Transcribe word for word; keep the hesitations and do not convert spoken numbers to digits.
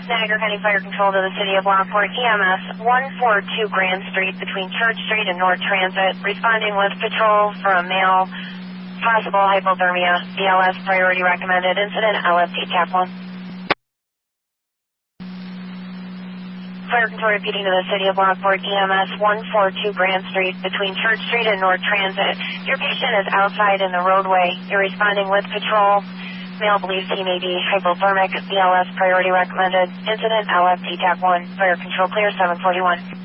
Niagara County Fire Control to the City of Lockport, E M S one forty-two Grand Street between Church Street and North Transit, responding with patrol for a male, possible hypothermia, B L S priority recommended, incident L F T tap one. Fire Control repeating to the City of Lockport, E M S one forty-two Grand Street between Church Street and North Transit. Your patient is outside in the roadway. You're responding with patrol. Male believes he may be hypothermic. B L S priority recommended. Incident L F T tap one. Fire Control clear seven forty-one.